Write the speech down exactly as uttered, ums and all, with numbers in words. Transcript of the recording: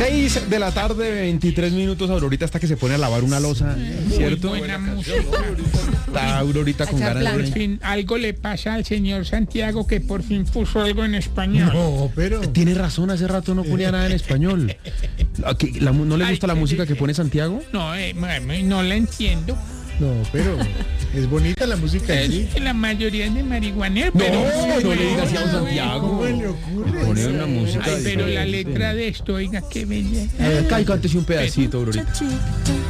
seis de la tarde, veintitrés minutos. Aurorita hasta que se pone a lavar una loza, ¿cierto? Muy buena música. Está Aurorita con ganas Por de... fin, algo le pasa al señor Santiago, que por fin puso algo en español. No, pero... Tiene razón, hace rato no ponía nada en español. ¿A qué- la mu- ¿No le gusta la música que pone Santiago? No, eh, mami, no la entiendo. No, pero es bonita la música, ¿sí? Es que la mayoría es de marihuanero, No, pero... no le digas así a don bueno, Santiago. ¿Cómo le ocurre? Pone una música Ay, pero la diferente. letra de esto, oiga, qué bella. A ver, cállate un pedacito, Aurorita. Chachito.